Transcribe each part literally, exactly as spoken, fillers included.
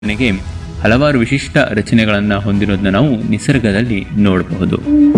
ನನಗೆ ಹಲವಾರು ವಿಶಿಷ್ಟ ರಚನೆಗಳನ್ನು ಹೊಂದಿರೋದನ್ನ ನಾವು ನಿಸರ್ಗದಲ್ಲಿ ನೋಡಬಹುದು.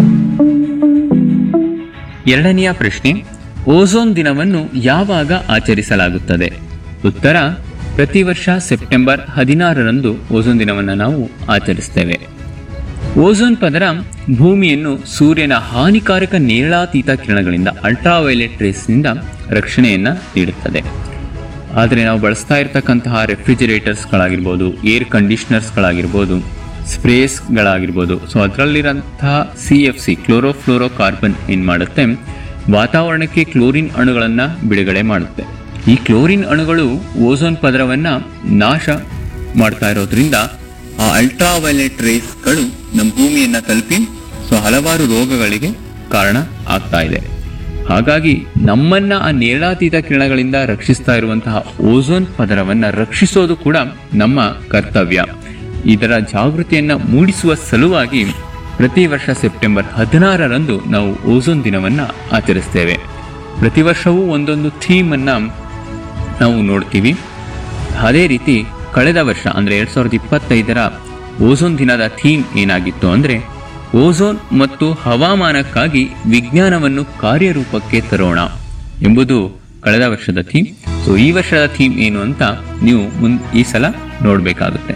ಎರಡನೆಯ ಪ್ರಶ್ನೆ, ಓಝೋನ್ ದಿನವನ್ನು ಯಾವಾಗ ಆಚರಿಸಲಾಗುತ್ತದೆ? ಉತ್ತರ, ಪ್ರತಿ ವರ್ಷ ಸೆಪ್ಟೆಂಬರ್ ಹದಿನಾರರಂದು ಓಝೋನ್ ದಿನವನ್ನು ನಾವು ಆಚರಿಸ್ತೇವೆ. ಓಝೋನ್ ಪದರ ಭೂಮಿಯನ್ನು ಸೂರ್ಯನ ಹಾನಿಕಾರಕ ನೇರಳಾತೀತ ಕಿರಣಗಳಿಂದ ಅಲ್ಟ್ರಾವೈಲೆಟ್ ರೇಸ್ನಿಂದ ರಕ್ಷಣೆಯನ್ನ ನೀಡುತ್ತದೆ. ಆದರೆ ನಾವು ಬಳಸ್ತಾ ಇರತಕ್ಕಂತಹ ರೆಫ್ರಿಜಿರೇಟರ್ಸ್ಗಳಾಗಿರ್ಬೋದು, air ಕಂಡೀಷ್ನರ್ಸ್ಗಳಾಗಿರ್ಬೋದು, ಸ್ಪ್ರೇಸ್ಗಳಾಗಿರ್ಬೋದು, so ಅದರಲ್ಲಿರೋಂತಹ C F C chlorofluoro carbon ಏನು ಮಾಡುತ್ತೆ, ವಾತಾವರಣಕ್ಕೆ ಕ್ಲೋರಿನ್ ಅಣುಗಳನ್ನು ಬಿಡುಗಡೆ ಮಾಡುತ್ತೆ. ಈ ಕ್ಲೋರಿನ್ ಅಣುಗಳು ಓಝೋನ್ ಪದರವನ್ನು ನಾಶ ಮಾಡ್ತಾ ಇರೋದ್ರಿಂದ ಆ ಅಲ್ಟ್ರಾವೈಲೆಟ್ ರೇಸ್ಗಳು ನಮ್ಮ ಭೂಮಿಯನ್ನು ತಲುಪಿ ಸೊ ಹಲವಾರು ರೋಗಗಳಿಗೆ ಕಾರಣ ಆಗ್ತಾ ಇದೆ. ಹಾಗಾಗಿ ನಮ್ಮನ್ನ ಆ ನೇರಳಾತೀತ ಕಿರಣಗಳಿಂದ ರಕ್ಷಿಸ್ತಾ ಇರುವಂತಹ ಓಝೋನ್ ಪದರವನ್ನು ರಕ್ಷಿಸೋದು ಕೂಡ ನಮ್ಮ ಕರ್ತವ್ಯ. ಇದರ ಜಾಗೃತಿಯನ್ನ ಮೂಡಿಸುವ ಸಲುವಾಗಿ ಪ್ರತಿ ವರ್ಷ ಸೆಪ್ಟೆಂಬರ್ ಹದಿನಾರರಂದು ನಾವು ಓಝೋನ್ ದಿನವನ್ನು ಆಚರಿಸ್ತೇವೆ. ಪ್ರತಿ ವರ್ಷವೂ ಒಂದೊಂದು ಥೀಮ್ ಅನ್ನ ನಾವು ನೋಡ್ತೀವಿ. ಅದೇ ರೀತಿ ಕಳೆದ ವರ್ಷ ಅಂದರೆ ಎರಡ್ ಸಾವಿರದ ಇಪ್ಪತ್ತೈದರ ಓಝೋನ್ ದಿನದ ಥೀಮ್ ಏನಾಗಿತ್ತು ಅಂದರೆ, ಓಝೋನ್ ಮತ್ತು ಹವಾಮಾನಕ್ಕಾಗಿ ವಿಜ್ಞಾನವನ್ನು ಕಾರ್ಯರೂಪಕ್ಕೆ ತರೋಣ ಎಂಬುದು ಕಳೆದ ವರ್ಷದ ಥೀಮ್. ಸೊ ಈ ವರ್ಷದ ಥೀಮ್ ಏನು ಅಂತ ನೀವು ಮುನ್ ಈ ಸಲ ನೋಡಬೇಕಾಗುತ್ತೆ.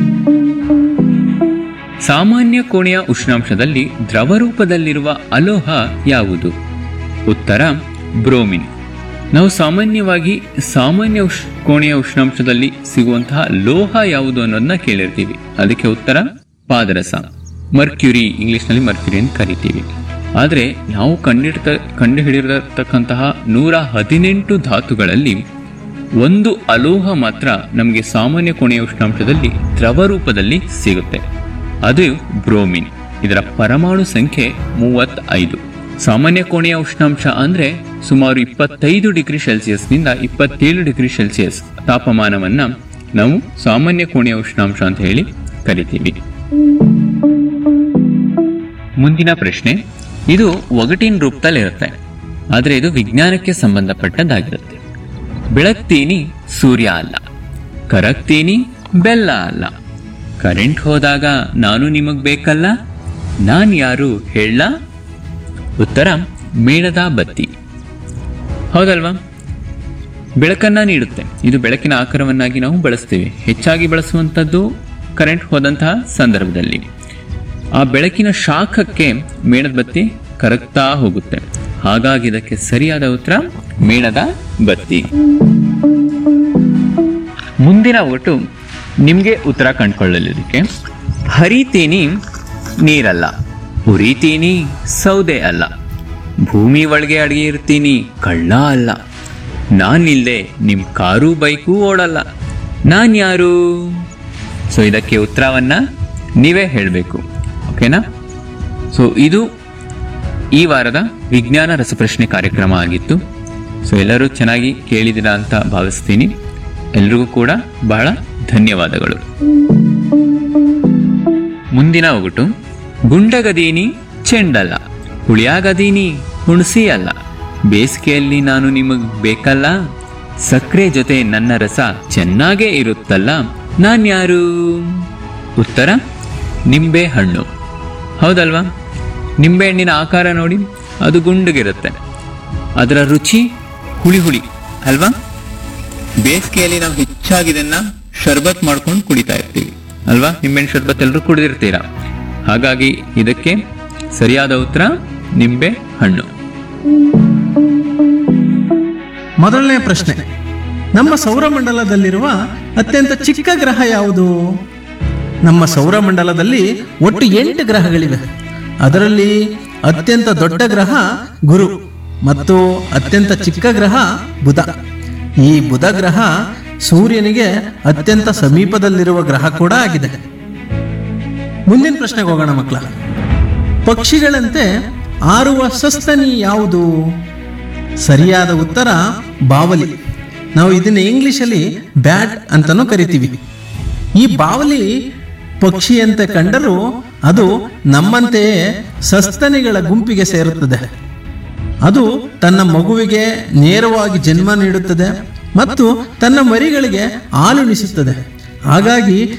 ಸಾಮಾನ್ಯ ಕೋಣೆಯ ಉಷ್ಣಾಂಶದಲ್ಲಿ ದ್ರವ ರೂಪದಲ್ಲಿರುವ ಅಲೋಹ ಯಾವುದು? ಉತ್ತರ, ಬ್ರೋಮಿನ್. ನಾವು ಸಾಮಾನ್ಯವಾಗಿ ಸಾಮಾನ್ಯ ಉಷ್ ಕೋಣೆಯ ಉಷ್ಣಾಂಶದಲ್ಲಿ ಸಿಗುವಂತಹ ಲೋಹ ಯಾವುದು ಅನ್ನೋದನ್ನ ಕೇಳಿರ್ತೀವಿ. ಅದಕ್ಕೆ ಉತ್ತರ ಪಾದರಸ, ಮರ್ಕ್ಯುರಿ, ಇಂಗ್ಲಿಷ್ನಲ್ಲಿ ಮರ್ಕ್ಯುರಿ ಅಂತ ಕರಿತೀವಿ. ಆದರೆ ನಾವು ಕಂಡಿಡ್ತ ಕಂಡು ಹಿಡಿದಿರತಕ್ಕಂತಹ ನೂರ ಹದಿನೆಂಟು ಧಾತುಗಳಲ್ಲಿ ಒಂದು ಅಲೋಹ ಮಾತ್ರ ನಮಗೆ ಸಾಮಾನ್ಯ ಕೋಣೆಯ ಉಷ್ಣಾಂಶದಲ್ಲಿ ದ್ರವ ರೂಪದಲ್ಲಿ ಸಿಗುತ್ತೆ. ಅದು ಬ್ರೋಮಿನ್. ಇದರ ಪರಮಾಣು ಸಂಖ್ಯೆ ಮೂವತ್ತೈದು. ಸಾಮಾನ್ಯ ಕೋಣೆಯ ಉಷ್ಣಾಂಶ ಅಂದ್ರೆ ಸುಮಾರು ಇಪ್ಪತ್ತೈದು ಡಿಗ್ರಿ ಸೆಲ್ಸಿಯಸ್ನಿಂದ ಇಪ್ಪತ್ತೇಳು ಡಿಗ್ರಿ ಸೆಲ್ಸಿಯಸ್ ತಾಪಮಾನವನ್ನ ನಾವು ಸಾಮಾನ್ಯ ಕೋಣೆಯ ಉಷ್ಣಾಂಶ ಅಂತ ಹೇಳಿ ಕರಿತೀವಿ. ಮುಂದಿನ ಪ್ರಶ್ನೆ, ಇದು ಒಗಟಿನ ರೂಪದಲ್ಲಿರುತ್ತೆ, ಆದರೆ ಇದು ವಿಜ್ಞಾನಕ್ಕೆ ಸಂಬಂಧಪಟ್ಟದ್ದಾಗಿರುತ್ತೆ. ಬೆಳಗ್ತೀನಿ ಸೂರ್ಯ ಅಲ್ಲ, ಕರಗ್ತೀನಿ ಬೆಲ್ಲ ಅಲ್ಲ, ಕರೆಂಟ್ ಹೋದಾಗ ನಾನು ನಿಮಗ್ ಬೇಕಲ್ಲ, ನಾನ್ ಯಾರು ಹೇಳ? ಉತ್ತರ, ಮೇಣದ ಬತ್ತಿ. ಹೌದಲ್ವಾ? ಬೆಳಕನ್ನ ನೀಡುತ್ತೆ. ಇದು ಬೆಳಕಿನ ಆಕಾರವನ್ನಾಗಿ ನಾವು ಬಳಸ್ತೀವಿ. ಹೆಚ್ಚಾಗಿ ಬಳಸುವಂಥದ್ದು ಕರೆಂಟ್ ಹೋದಂತಹ ಸಂದರ್ಭದಲ್ಲಿ. ಆ ಬೆಳಕಿನ ಶಾಖಕ್ಕೆ ಮೇಣದ ಬತ್ತಿ ಕರಗ್ತಾ ಹೋಗುತ್ತೆ. ಹಾಗಾಗಿ ಇದಕ್ಕೆ ಸರಿಯಾದ ಉತ್ತರ ಮೇಣದ ಬತ್ತಿ. ಮುಂದಿನ ಒಟ್ಟು ನಿಮ್ಗೆ ಉತ್ತರ ಕಂಡುಕೊಳ್ಳಲಿಕ್ಕೆ, ಹರಿತೀನಿ ನೀರಲ್ಲ, ಉರಿತೀನಿ ಸೌದೆ ಅಲ್ಲ, ಭೂಮಿ ಒಳಗೆ ಅಡಿಗೆ ಇರ್ತೀನಿ ಕಳ್ಳ ಅಲ್ಲ, ನಾನಿಲ್ಲದೆ ನಿಮ್ ಕಾರು ಬೈಕು ಓಡಲ್ಲ, ನಾನ್ ಯಾರು? ಸೊ ಇದಕ್ಕೆ ಉತ್ತರವನ್ನ ನೀವೇ ಹೇಳಬೇಕು. ಓಕೆನಾ? ಸೊ ಇದು ಈ ವಾರದ ವಿಜ್ಞಾನ ರಸಪ್ರಶ್ನೆ ಕಾರ್ಯಕ್ರಮ ಆಗಿತ್ತು. ಸೊ ಎಲ್ಲರೂ ಚೆನ್ನಾಗಿ ಕೇಳಿದಿರಾ ಅಂತ ಭಾವಿಸ್ತೀನಿ. ಎಲ್ರಿಗೂ ಕೂಡ ಬಹಳ ಧನ್ಯವಾದಗಳು. ಮುಂದಿನ ಒಗಟು, ಗುಂಡಗದೀನಿ ಚೆಂಡಲ್ಲ, ಹುಳಿಯಾಗದೀನಿ ಹುಣಸಿ ಅಲ್ಲ, ಬೇಸಿಗೆಯಲ್ಲಿ ನಾನು ನಿಮಗ್ ಬೇಕಲ್ಲ, ಸಕ್ಕರೆ ಜೊತೆ ನನ್ನ ರಸ ಚೆನ್ನಾಗೇ ಇರುತ್ತಲ್ಲ, ನಾನ್ ಯಾರು? ಉತ್ತರ, ನಿಂಬೆ ಹಣ್ಣು. ಹೌದಲ್ವಾ? ನಿಂಬೆ ಹಣ್ಣಿನ ಆಕಾರ ನೋಡಿ, ಅದು ಗುಂಡಗಿರುತ್ತೆ. ಅದರ ರುಚಿ ಹುಳಿ ಹುಳಿ ಅಲ್ವಾ? ಬೇಸಿಗೆಯಲ್ಲಿ ನಾವು ಹೆಚ್ಚಾಗಿ ಇದನ್ನ ಶರ್ಬತ್ ಮಾಡ್ಕೊಂಡು ಕುಡಿತಾ ಇರ್ತೀವಿ ಅಲ್ವಾ? ನಿಂಬೆಹಣ್ಣು ಶರ್ಬತ್ ಎಲ್ಲರೂ ಕುಡಿದಿರ್ತೀರಾ. ಹಾಗಾಗಿ ಇದಕ್ಕೆ ಸರಿಯಾದ ಉತ್ತರ ನಿಂಬೆ ಹಣ್ಣು. ಮೊದಲನೇ ಪ್ರಶ್ನೆ, ನಮ್ಮ ಸೌರಮಂಡಲದಲ್ಲಿರುವ ಅತ್ಯಂತ ಚಿಕ್ಕ ಗ್ರಹ ಯಾವುದು? ನಮ್ಮ ಸೌರಮಂಡಲದಲ್ಲಿ ಒಟ್ಟು ಎಂಟು ಗ್ರಹಗಳಿವೆ. ಅದರಲ್ಲಿ ಅತ್ಯಂತ ದೊಡ್ಡ ಗ್ರಹ ಗುರು ಮತ್ತು ಅತ್ಯಂತ ಚಿಕ್ಕ ಗ್ರಹ ಬುಧ. ಈ ಬುಧ ಗ್ರಹ ಸೂರ್ಯನಿಗೆ ಅತ್ಯಂತ ಸಮೀಪದಲ್ಲಿರುವ ಗ್ರಹ ಕೂಡ ಆಗಿದೆ. ಮುಂದಿನ ಪ್ರಶ್ನೆಗೆ ಹೋಗೋಣ ಮಕ್ಕಳ. ಪಕ್ಷಿಗಳಂತೆ ಆರುವ ಸಸ್ತನಿ ಯಾವುದು? ಸರಿಯಾದ ಉತ್ತರ ಬಾವಲಿ. ನಾವು ಇದನ್ನ ಇಂಗ್ಲಿಷಲ್ಲಿ ಬ್ಯಾಟ್ ಅಂತಾನೂ ಕರಿತೀವಿ. ಈ ಬಾವಲಿ ಪಕ್ಷಿಯಂತೆ ಕಂಡರೂ ಅದು ನಮ್ಮಂತೆಯೇ ಸಸ್ತನಿಗಳ ಗುಂಪಿಗೆ ಸೇರುತ್ತದೆ. ಅದು ತನ್ನ ಮಗುವಿಗೆ ನೇರವಾಗಿ ಜನ್ಮ ನೀಡುತ್ತದೆ ಮತ್ತು ತನ್ನ ಮರಿಗಳಿಗೆ ಹಾಲುಣಿಸುತ್ತದೆ. ಹಾಗಾಗಿ